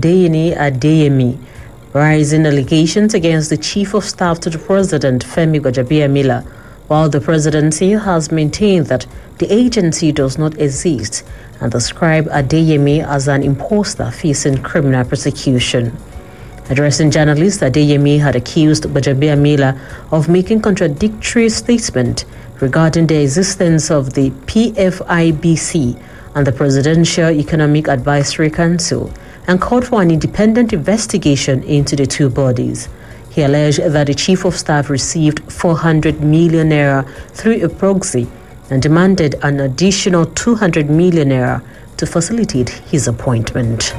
Adeyemi Adeyemi, raising allegations against the Chief of Staff to the President, Femi Gbajabiamila, while the presidency has maintained that the agency does not exist and described Adeyemi as an imposter facing criminal prosecution. Addressing journalists, Adeyemi had accused Gbajabiamila of making contradictory statements regarding the existence of the PFIBC and the Presidential Economic Advisory Council, and called for an independent investigation into the two bodies. He alleged that the Chief of Staff received 400 million naira through a proxy and demanded an additional 200 million naira to facilitate his appointment.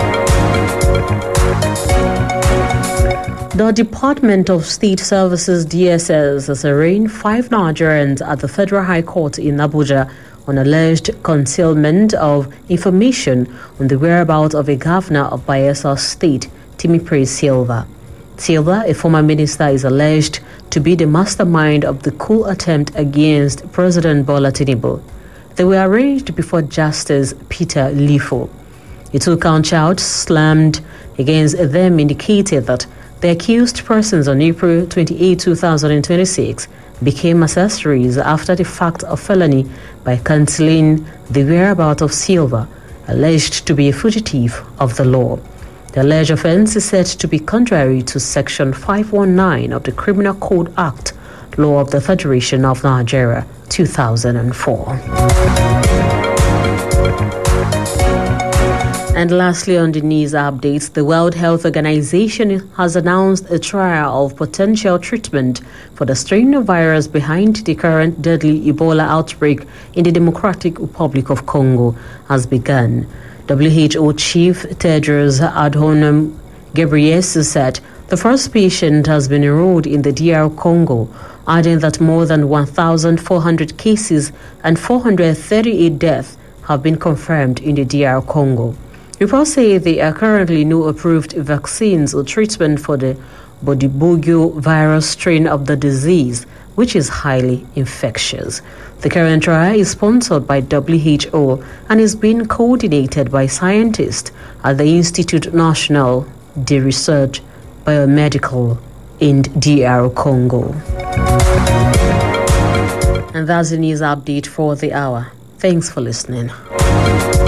The Department of State Services (DSS) has arraigned 5 Nigerians at the Federal High Court in Abuja on alleged concealment of information on the whereabouts of a governor of Bayelsa State, Timipre Silva. Silva, a former minister, is alleged to be the mastermind of the coup attempt against President Bola Tinubu. They were arraigned before Justice Peter Lifo. A 2-count charge slammed against them indicated that the accused persons on April 28, 2026 became accessories after the fact of felony by concealing the whereabouts of Silva, alleged to be a fugitive of the law. The alleged offense is said to be contrary to Section 519 of the Criminal Code Act, Law of the Federation of Nigeria, 2004. And lastly, on the news updates, the World Health Organization has announced a trial of potential treatment for the strain of virus behind the current deadly Ebola outbreak in the Democratic Republic of Congo has begun. WHO Chief Tedros Adhanom Ghebreyesus said the first patient has been enrolled in the DR Congo, adding that more than 1,400 cases and 438 deaths have been confirmed in the DR Congo. Reports say there are currently no approved vaccines or treatment for the Bundibugyo virus strain of the disease, which is highly infectious. The current trial is sponsored by WHO and is being coordinated by scientists at the Institut National de Recherche Biomedical in DR Congo. And that's the news update for the hour. Thanks for listening.